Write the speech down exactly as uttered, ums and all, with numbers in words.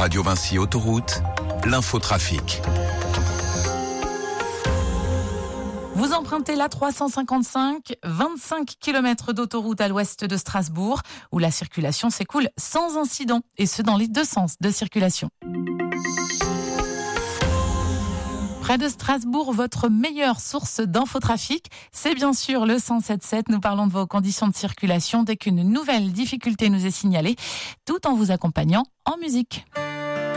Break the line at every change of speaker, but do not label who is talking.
Radio Vinci Autoroute, l'infotrafic.
Vous empruntez la trois cent cinquante-cinq, vingt-cinq kilomètres d'autoroute à l'ouest de Strasbourg, où la circulation s'écoule sans incident, et ce dans les deux sens de circulation. Près de Strasbourg, votre meilleure source d'infotrafic, c'est bien sûr le cent sept sept. Nous parlons de vos conditions de circulation dès qu'une nouvelle difficulté nous est signalée, tout en vous accompagnant en musique.